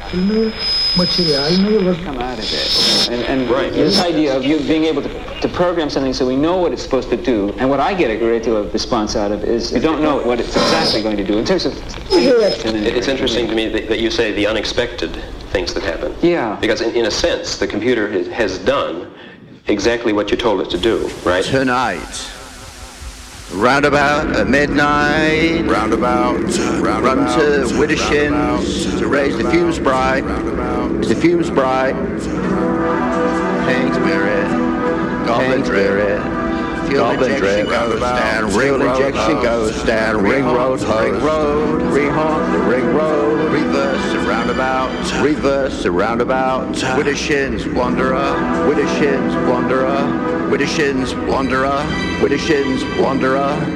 come out of it. And right. This idea of you being able to program something so we know what it's supposed to do, and what I get a great deal of response out of is you don't know what it's exactly going to do in terms of... It's interesting to me that you say the unexpected things that happen. Yeah. Because in a sense, the computer has done exactly what you told it to do, right? Tonight, roundabout at midnight, run to Widdershins to raise the fumes bright, Pink Spirit, Goblin Spirit, fuel injection goes down, fuel injection goes down, Ring Road, rehaunt the Ring Road, reverse and roundabout, Widdershins Wanderer, Widdershins Wanderer,